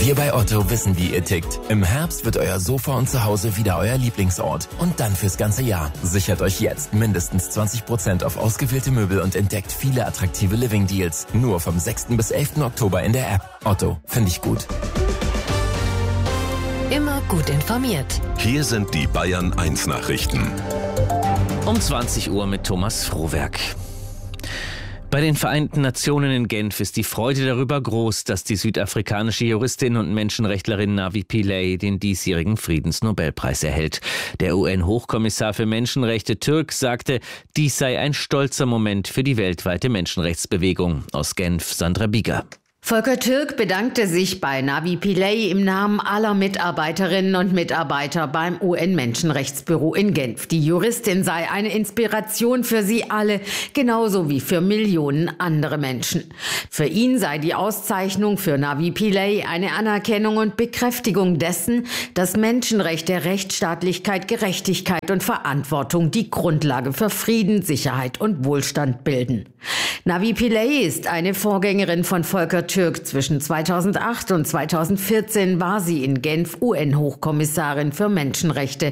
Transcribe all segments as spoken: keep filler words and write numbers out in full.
Wir bei Otto wissen, wie ihr tickt. Im Herbst wird euer Sofa und Zuhause wieder euer Lieblingsort. Und dann fürs ganze Jahr. Sichert euch jetzt mindestens zwanzig Prozent auf ausgewählte Möbel und entdeckt viele attraktive Living-Deals. Nur vom sechsten bis elften Oktober in der App. Otto, finde ich gut. Immer gut informiert. Hier sind die Bayern eins Nachrichten. Um zwanzig Uhr mit Thomas Frohwerk. Bei den Vereinten Nationen in Genf ist die Freude darüber groß, dass die südafrikanische Juristin und Menschenrechtlerin Navi Pillay den diesjährigen Friedensnobelpreis erhält. Der U N-Hochkommissar für Menschenrechte Türk sagte, dies sei ein stolzer Moment für die weltweite Menschenrechtsbewegung. Aus Genf, Sandra Bieger. Volker Türk bedankte sich bei Navi Pillay im Namen aller Mitarbeiterinnen und Mitarbeiter beim U N-Menschenrechtsbüro in Genf. Die Juristin sei eine Inspiration für sie alle, genauso wie für Millionen andere Menschen. Für ihn sei die Auszeichnung für Navi Pillay eine Anerkennung und Bekräftigung dessen, dass Menschenrechte, Rechtsstaatlichkeit, Gerechtigkeit und Verantwortung die Grundlage für Frieden, Sicherheit und Wohlstand bilden. Navi Pillay ist eine Vorgängerin von Volker Türk. Zwischen zweitausendacht und zweitausendvierzehn war sie in Genf U N-Hochkommissarin für Menschenrechte.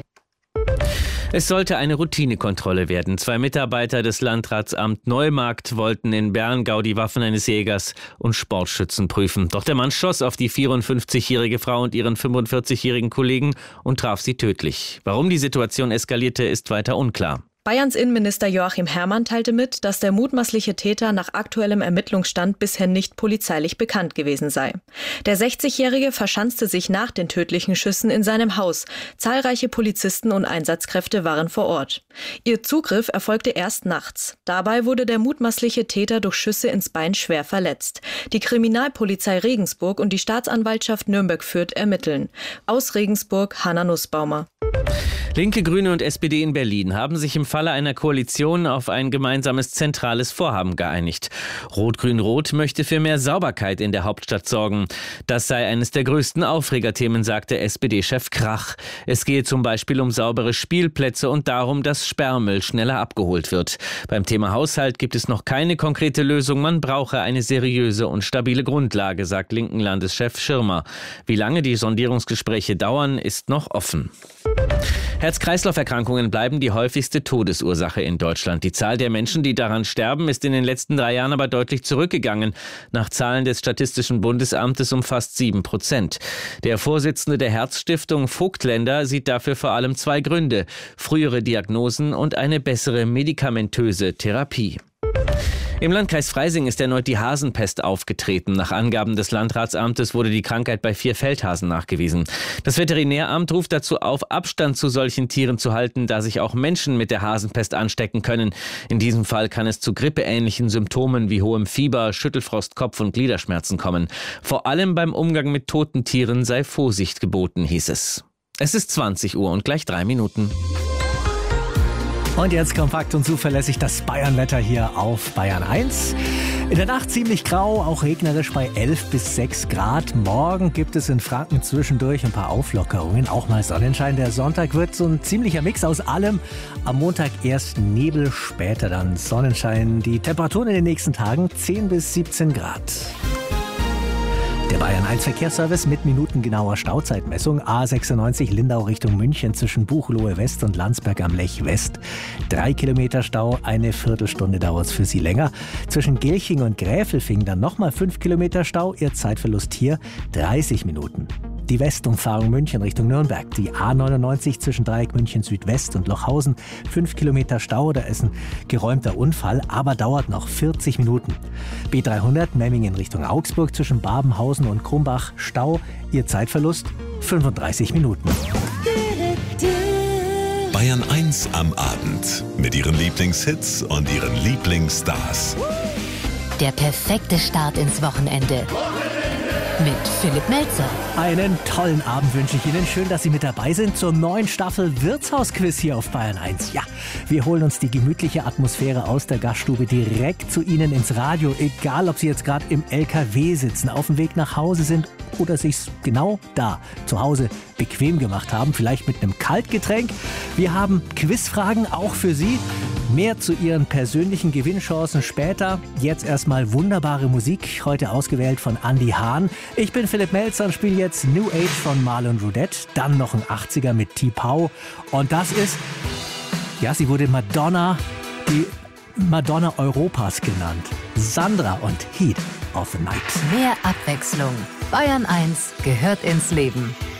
Es sollte eine Routinekontrolle werden. Zwei Mitarbeiter des Landratsamt Neumarkt wollten in Berngau die Waffen eines Jägers und Sportschützen prüfen. Doch der Mann schoss auf die vierundfünfzigjährige Frau und ihren fünfundvierzigjährigen Kollegen und traf sie tödlich. Warum die Situation eskalierte, ist weiter unklar. Bayerns Innenminister Joachim Herrmann teilte mit, dass der mutmaßliche Täter nach aktuellem Ermittlungsstand bisher nicht polizeilich bekannt gewesen sei. Der sechzigjährige verschanzte sich nach den tödlichen Schüssen in seinem Haus. Zahlreiche Polizisten und Einsatzkräfte waren vor Ort. Ihr Zugriff erfolgte erst nachts. Dabei wurde der mutmaßliche Täter durch Schüsse ins Bein schwer verletzt. Die Kriminalpolizei Regensburg und die Staatsanwaltschaft Nürnberg-Fürth ermitteln. Aus Regensburg, Hanna Nussbaumer. Linke, Grüne und S P D in Berlin haben sich im Falle einer Koalition auf ein gemeinsames zentrales Vorhaben geeinigt. Rot-Grün-Rot möchte für mehr Sauberkeit in der Hauptstadt sorgen. Das sei eines der größten Aufregerthemen, sagte S P D-Chef Krach. Es gehe zum Beispiel um saubere Spielplätze und darum, dass Sperrmüll schneller abgeholt wird. Beim Thema Haushalt gibt es noch keine konkrete Lösung. Man brauche eine seriöse und stabile Grundlage, sagt linken Landeschef Schirmer. Wie lange die Sondierungsgespräche dauern, ist noch offen. Herz-Kreislauf-Erkrankungen bleiben die häufigste Todesursache in Deutschland. Die Zahl der Menschen, die daran sterben, ist in den letzten drei Jahren aber deutlich zurückgegangen. Nach Zahlen des Statistischen Bundesamtes um fast sieben Prozent. Der Vorsitzende der Herzstiftung Vogtländer sieht dafür vor allem zwei Gründe: frühere Diagnosen und eine bessere medikamentöse Therapie. Im Landkreis Freising ist erneut die Hasenpest aufgetreten. Nach Angaben des Landratsamtes wurde die Krankheit bei vier Feldhasen nachgewiesen. Das Veterinäramt ruft dazu auf, Abstand zu solchen Tieren zu halten, da sich auch Menschen mit der Hasenpest anstecken können. In diesem Fall kann es zu grippeähnlichen Symptomen wie hohem Fieber, Schüttelfrost, Kopf- und Gliederschmerzen kommen. Vor allem beim Umgang mit toten Tieren sei Vorsicht geboten, hieß es. Es ist zwanzig Uhr und gleich drei Minuten. Und jetzt kompakt und zuverlässig das Bayernwetter hier auf Bayern eins. In der Nacht ziemlich grau, auch regnerisch bei elf bis sechs Grad. Morgen gibt es in Franken zwischendurch ein paar Auflockerungen, auch mal Sonnenschein. Der Sonntag wird so ein ziemlicher Mix aus allem. Am Montag erst Nebel, später dann Sonnenschein. Die Temperaturen in den nächsten Tagen zehn bis siebzehn Grad. Der Bayern eins Verkehrsservice mit minutengenauer Stauzeitmessung. A sechsundneunzig Lindau Richtung München zwischen Buchloe West und Landsberg am Lech West. Drei Kilometer Stau, eine Viertelstunde dauert es für Sie länger. Zwischen Gelching und Gräfelfing dann nochmal fünf Kilometer Stau. Ihr Zeitverlust hier dreißig Minuten. Die Westumfahrung München Richtung Nürnberg. Die A neunundneunzig zwischen Dreieck München Südwest und Lochhausen. fünf Kilometer Stau, da ist ein geräumter Unfall, aber dauert noch vierzig Minuten. B dreihundert Memmingen Richtung Augsburg zwischen Babenhausen und Krumbach. Stau, Ihr Zeitverlust fünfunddreißig Minuten. Bayern eins am Abend mit ihren Lieblingshits und ihren Lieblingsstars. Der perfekte Start ins Wochenende. Mit Philipp Melzer. Einen tollen Abend wünsche ich Ihnen. Schön, dass Sie mit dabei sind zur neuen Staffel Wirtshausquiz hier auf Bayern eins. Ja, wir holen uns die gemütliche Atmosphäre aus der Gaststube direkt zu Ihnen ins Radio. Egal, ob Sie jetzt gerade im L K W sitzen, auf dem Weg nach Hause sind oder sich's genau da zu Hause bequem gemacht haben, vielleicht mit einem Kaltgetränk. Wir haben Quizfragen auch für Sie. Mehr zu ihren persönlichen Gewinnchancen später. Jetzt erstmal wunderbare Musik, heute ausgewählt von Andy Hahn. Ich bin Philipp Melzer und spiele jetzt New Age von Marlon Roudette, dann noch ein achtziger mit T-Pow. Und das ist, ja, sie wurde Madonna, die Madonna Europas genannt. Sandra und Heat of the Night. Mehr Abwechslung. Bayern eins gehört ins Leben.